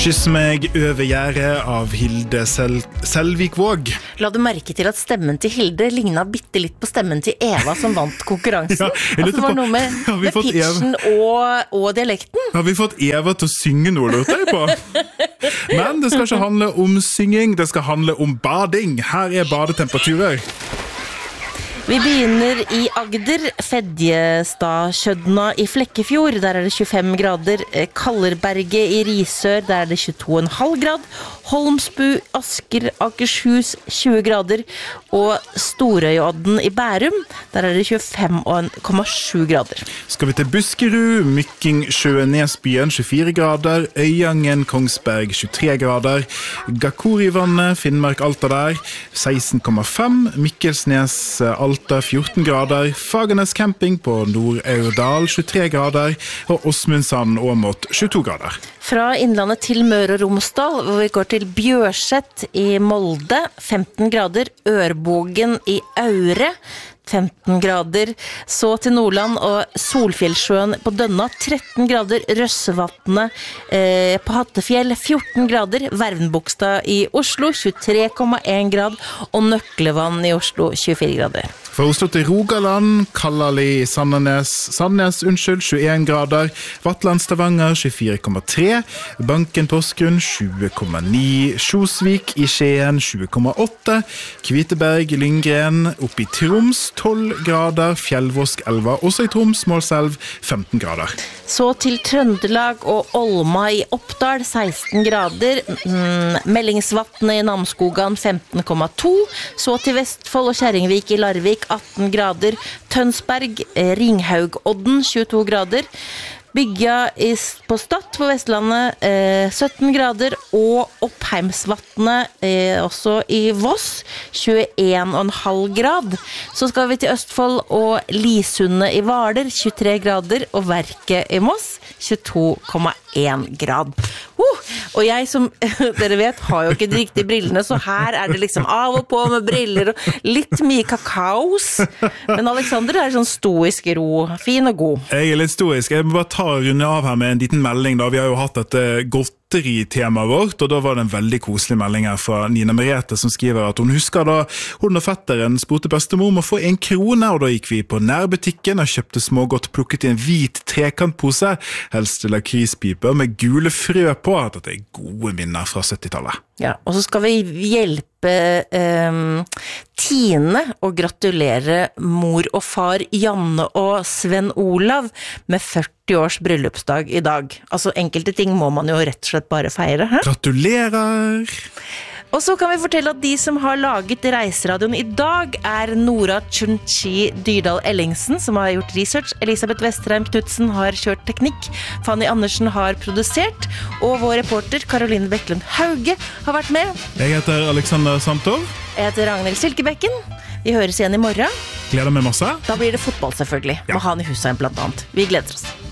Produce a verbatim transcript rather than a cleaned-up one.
Kyss meg over gjerdet av Hilde Sel Selvikvåg. La du merke til at stemmen til Hilde lignet bitte litt på stemmen til Eva som vant konkurransen? Ja, altså, det var noe med, med pitchen og, og dialekten. Har vi fått Eva til å synge noe, lurte jeg på? Men det skal ikke handle om synging, det skal handle om bading. Her er badetemperaturer. Vi begynner i Agder, Fedjestadkjødna i Flekkefjord, der er det tjuefem grader, Kallerberget i Risør, der er det tjueto komma fem grad, Holmsbu, Asker, Akershus, tjue grader, og Storøyodden i Bærum, der er det tjuefem komma sju grader. Skal vi til Buskerud, Mykking, Nesbyen, tjuefire grader, Øyangen, Kongsberg, tjuetre grader, Gakorivannet, Finnmark, Alta der, seksten komma fem, Mikkelsnes, Alta, fjorten grader, Fagernes camping på Nord-Aurdal, tjuetre grader, og Åsmundsand, Åmot, tjueto grader. Fra Innlandet til Møre og Romsdal, hvor vi går til Bjørset i Molde, femten grader, Ørbogen i Aure, femten grader, så til Nordland og Solfjellsjøen på Dønna, tretten grader, Røssevatnet eh, på Hattefjell, fjorten grader, Vervenbogstad i Oslo, tjuetre komma en grad, og Nøklevann i Oslo, tjuefire grader. Fra Oslo til Rogaland, Kallali, Sandnes, Sandnes, unnskyld, tjueen grader, Vatland, Stavanger, tjuefire komma tre, Banken Porsgrunn, tjue komma ni, Sjosvik i Skien, tjue komma åtte, Kviteberg, Lyngren, oppe i Troms, tolv grader, Fjellvosk, Elva, også i Troms, Målselv, femten grader. Så til Trøndelag og Olma i Oppdal, seksten grader, mm, Mellingsvatnet i Namskogan, femten komma to, så til Vestfold og Kjerringvik i Larvik, atten grader, Tønsberg, Ringhaugodden, tjueto grader, Bygja på Stad på Vestlandet, eh, sytten grader, og Oppheimsvatnet, eh, også i Voss, tjueen komma fem grad. Så skal vi til Østfold og Lisundet i Hvaler, tjuetre grader, og Verket i Moss, tjueto komma en grad. Uh, og jeg som, dere vet, har jo ikke de riktige brillene, så her er det liksom av og på med briller og litt mye kakaos. Men Alexander er sånn stoisk ro, fin og god. Jeg er litt stoisk. Jeg må bare ta runde av her med en liten melding da. Vi har jo hatt et godt temaet vårt, og da var det en veldig koselig melding her fra Nina Merete som skriver at hun husker da hun og fetteren spurte bestemor om å få en krone, og da gikk vi på nærbutikken og kjøpte smågodt, plukket i en hvit trekantpose, helst lakrispiper med gule frø på. Dette er gode minner fra syttitallet. Ja, og så skal vi hjelpe eh, Tine og gratulere mor og far Janne og Sven Olav med førti års bryllupsdag i dag. Altså enkelte ting må man jo rett og slett bare feire. Hæ? Gratulerer! Og så kan vi fortelle at de som har laget Reiseradioen i dag er Nora Chunchi Dyrdal Ellingsen, som har gjort research. Elisabeth Vestreim Knudsen har kjørt teknikk. Fanny Andersen har produsert. Og vår reporter Caroline Bekkelund Hauge har vært med. Jeg heter Alexander Santov. Jeg heter Ragnhild Silkebekken. Vi høres igjen i morgen. Gleder meg masse. Da blir det fotball selvfølgelig. Ja. Med Hani Hussein blant annet. Vi gleder oss.